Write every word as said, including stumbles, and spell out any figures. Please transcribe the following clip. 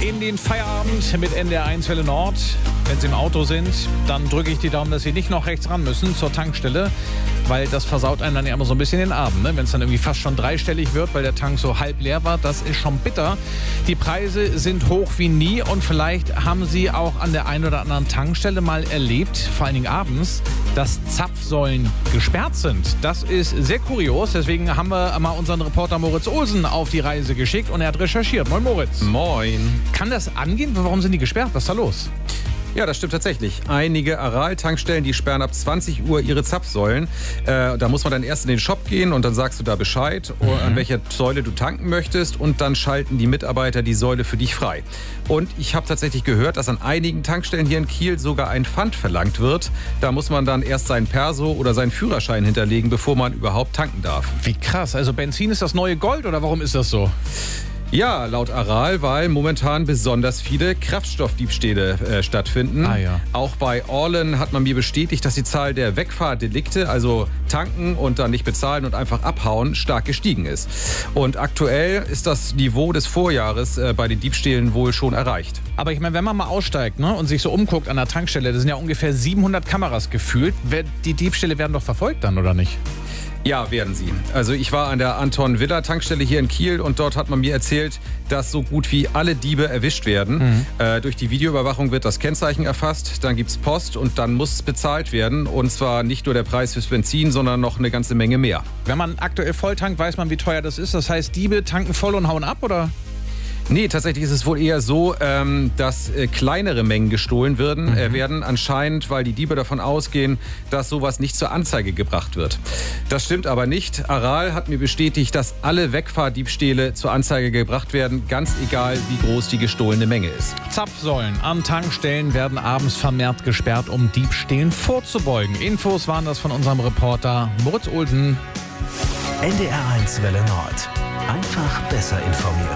In den Feierabend mit N D R eins Welle Nord. Wenn Sie im Auto sind, dann drücke ich die Daumen, dass Sie nicht noch rechts ran müssen zur Tankstelle, weil das versaut einem dann ja immer so ein bisschen den Abend, ne? Wenn es dann irgendwie fast schon dreistellig wird, weil der Tank so halb leer war, das ist schon bitter. Die Preise sind hoch wie nie und vielleicht haben Sie auch an der einen oder anderen Tankstelle mal erlebt, vor allen Dingen abends, dass Zapfsäulen gesperrt sind. Das ist sehr kurios, deswegen haben wir mal unseren Reporter Moritz Olsen auf die Reise geschickt und er hat recherchiert. Moin Moritz. Moin. Kann das angehen? Warum sind die gesperrt? Was ist da los? Ja, das stimmt tatsächlich. Einige Aral-Tankstellen, die sperren ab zwanzig Uhr ihre Zapfsäulen. Äh, da muss man dann erst in den Shop gehen und dann sagst du da Bescheid, mhm. an welcher Säule du tanken möchtest und dann schalten die Mitarbeiter die Säule für dich frei. Und ich habe tatsächlich gehört, dass an einigen Tankstellen hier in Kiel sogar ein Pfand verlangt wird. Da muss man dann erst seinen Perso oder seinen Führerschein hinterlegen, bevor man überhaupt tanken darf. Wie krass. Also Benzin ist das neue Gold oder warum ist das so? Ja, laut Aral, weil momentan besonders viele Kraftstoffdiebstähle äh, stattfinden. Ah, ja. Auch bei Orlen hat man mir bestätigt, dass die Zahl der Wegfahrdelikte, also tanken und dann nicht bezahlen und einfach abhauen, stark gestiegen ist. Und aktuell ist das Niveau des Vorjahres äh, bei den Diebstählen wohl schon erreicht. Aber ich meine, wenn man mal aussteigt, ne, und sich so umguckt an der Tankstelle, das sind ja ungefähr siebenhundert Kameras gefühlt. Die Diebstähle werden doch verfolgt dann, oder nicht? Ja, werden sie. Also ich war an der Anton-Villa-Tankstelle hier in Kiel und dort hat man mir erzählt, dass so gut wie alle Diebe erwischt werden. Mhm. Äh, durch die Videoüberwachung wird das Kennzeichen erfasst, dann gibt's Post und dann muss bezahlt werden. Und zwar nicht nur der Preis fürs Benzin, sondern noch eine ganze Menge mehr. Wenn man aktuell voll tankt, weiß man, wie teuer das ist. Das heißt, Diebe tanken voll und hauen ab, oder? Nee, tatsächlich ist es wohl eher so, ähm, dass äh, kleinere Mengen gestohlen werden, mhm. äh, werden. Anscheinend, weil die Diebe davon ausgehen, dass sowas nicht zur Anzeige gebracht wird. Das stimmt aber nicht. Aral hat mir bestätigt, dass alle Wegfahrdiebstähle zur Anzeige gebracht werden, ganz egal, wie groß die gestohlene Menge ist. Zapfsäulen an Tankstellen werden abends vermehrt gesperrt, um Diebstählen vorzubeugen. Infos waren das von unserem Reporter Moritz Olsen. N D R eins Welle Nord. Einfach besser informiert.